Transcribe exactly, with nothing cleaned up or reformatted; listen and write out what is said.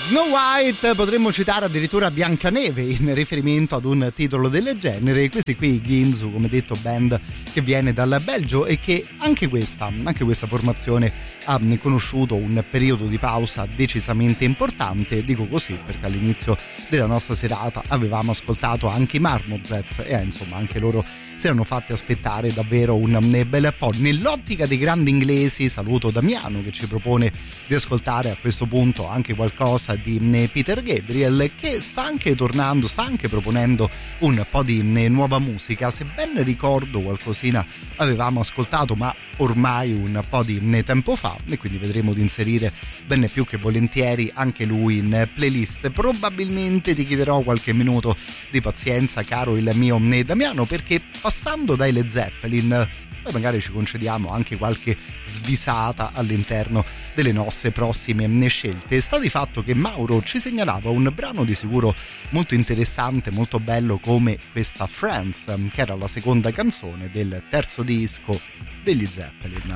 Snow White, potremmo citare addirittura Biancaneve in riferimento ad un titolo del genere. Questi qui i Ginsu, come detto, band che viene dal Belgio e che anche questa, anche questa formazione ha conosciuto un periodo di pausa decisamente importante. Dico così perché all'inizio della nostra serata avevamo ascoltato anche i Marmozets e eh, insomma anche loro si erano fatti aspettare davvero un bel po'. Nell'ottica dei grandi inglesi saluto Damiano che ci propone di ascoltare a questo punto anche qualcosa di Peter Gabriel, che sta anche tornando, sta anche proponendo un po' di nuova musica. Se ben ricordo qualcosina avevamo ascoltato ma ormai un po' di tempo fa, e quindi vedremo di inserire ben più che volentieri anche lui in playlist. Probabilmente ti chiederò qualche minuto di pazienza, caro il mio Damiano, perché passando dai Led Zeppelin poi magari ci concediamo anche qualche svisata all'interno delle nostre prossime scelte. Sta di fatto che Mauro ci segnalava un brano di sicuro molto interessante, molto bello, come questa Friends, che era la seconda canzone del terzo disco degli Zeppelin.